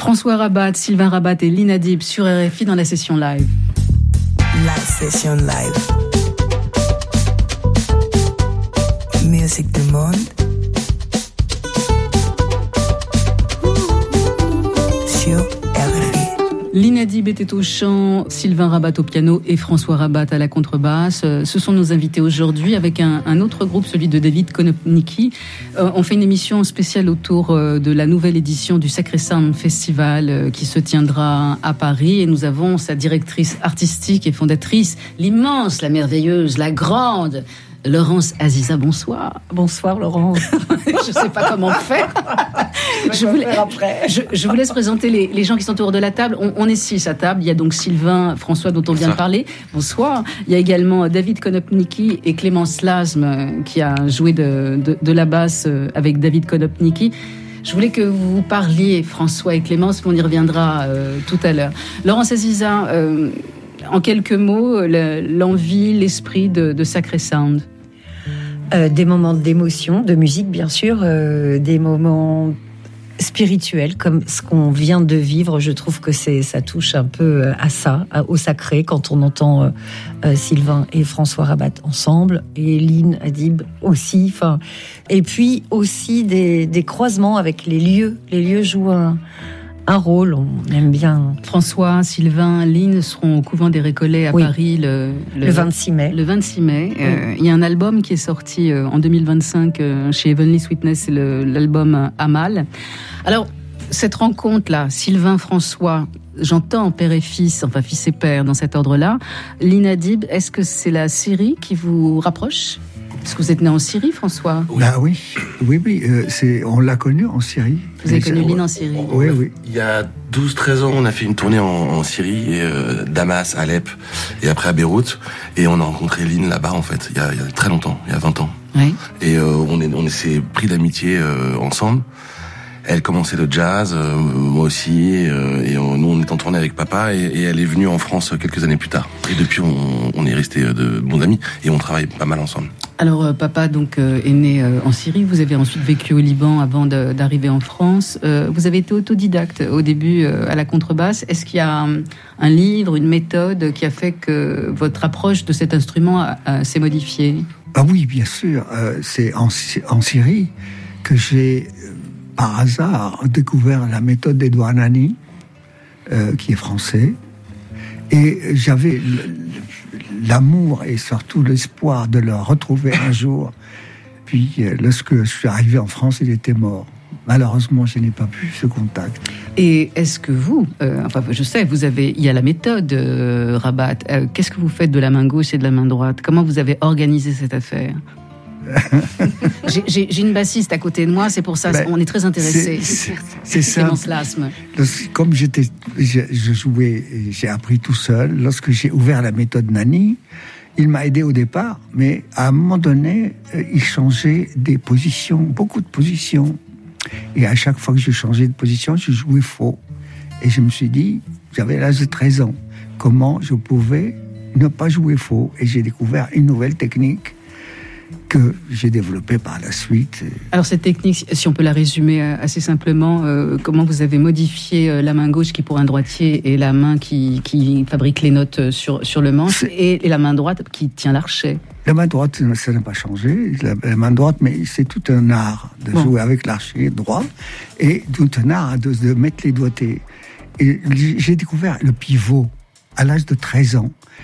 François Rabat, Sylvain Rabat et Lynn Adib sur RFI dans la session live. La session live. Musique du monde. Sur RFI. Lynn Adib était au chant, Sylvain Rabat au piano et François Rabat à la contrebasse. Ce sont nos invités aujourd'hui avec un autre groupe, celui de David Konopnicki. On fait une émission spéciale autour de la nouvelle édition du Sacré Sound Festival qui se tiendra à Paris. Et nous avons sa directrice artistique et fondatrice, l'immense, la merveilleuse, la grande Laurence Aziza. Bonsoir. Bonsoir Laurence. Je ne sais pas comment faire. Je vous laisse présenter les gens qui sont autour de la table. On est 6 à table. Il y a donc Sylvain, François dont on vient de parler. Bonsoir. Il y a également David Konopnicki et Clémence Lasme qui a joué de la basse avec David Konopnicki. Je voulais que vous parliez, François et Clémence, mais on y reviendra tout à l'heure. Laurence Aziza, en quelques mots, l'envie, l'esprit de Sacré Sound. Des moments d'émotion, de musique bien sûr, des moments spirituels comme ce qu'on vient de vivre. Je trouve que ça touche un peu à ça, au sacré, quand on entend Sylvain et François Rabat ensemble, et Lynn Adib aussi. Et puis aussi des croisements avec les lieux. Les lieux jouent un rôle, on aime bien. François, Sylvain, Lynn seront au couvent des Récollets à Paris le 26 mai. Le 26 mai. Il y a un album qui est sorti en 2025 chez Heavenly Sweetness, c'est l'album Amal. Alors, cette rencontre-là, Sylvain, François, j'entends père et fils, enfin fils et père dans cet ordre-là. Lynn Adib, est-ce que c'est la Syrie qui vous rapproche ? Est-ce que vous êtes né en Syrie, François ? Oui. On l'a connu en Syrie. Vous avez connu Lynn en Syrie ? Oui. Il y a 12-13 ans, on a fait une tournée en Syrie, Damas, Alep, et après à Beyrouth. Et on a rencontré Lynn là-bas, en fait, il y a très longtemps, il y a 20 ans. Oui. Et on s'est pris d'amitié ensemble. Elle commençait le jazz, moi aussi, et nous on est en tournée avec papa, et elle est venue en France quelques années plus tard. Et depuis on est restés de bons amis, et on travaille pas mal ensemble. Alors papa donc est né en Syrie, vous avez ensuite vécu au Liban avant d'arriver en France. Vous avez été autodidacte au début à la contrebasse. Est-ce qu'il y a un livre, une méthode qui a fait que votre approche de cet instrument s'est modifiée ? Ah oui, bien sûr. C'est en Syrie que j'ai par hasard découvert la méthode d'Edouard Nani, qui est français, et j'avais l'amour et surtout l'espoir de le retrouver un jour. Puis lorsque je suis arrivé en France, il était mort. Malheureusement, je n'ai pas pu ce contact. Et est-ce que vous, je sais, il y a la méthode Rabat. Qu'est-ce que vous faites de la main gauche et de la main droite ? Comment vous avez organisé cette affaire ? J'ai une bassiste à côté de moi, c'est pour ça on est très intéressés. C'est ça. Comme je jouais, j'ai appris tout seul. Lorsque j'ai ouvert la méthode Nani, il m'a aidé au départ, mais à un moment donné, il changeait des positions, beaucoup de positions. Et à chaque fois que je changeais de position, je jouais faux. Et je me suis dit, j'avais l'âge de 13 ans, comment je pouvais ne pas jouer faux ? Et j'ai découvert une nouvelle technique que j'ai développé par la suite. Alors cette technique, si on peut la résumer assez simplement, comment vous avez modifié la main gauche qui pour un droitier est la main qui fabrique les notes sur le manche et la main droite qui tient l'archet. La main droite, ça n'a pas changé. La main droite, mais c'est tout un art de jouer avec l'archet droit et tout un art de mettre les doigtés. Et j'ai découvert le pivot à l'âge de 13 ans.